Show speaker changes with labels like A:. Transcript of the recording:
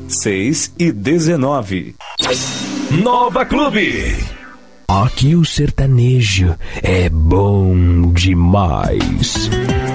A: 6:19. Nova Clube.
B: Aqui o sertanejo é bom demais.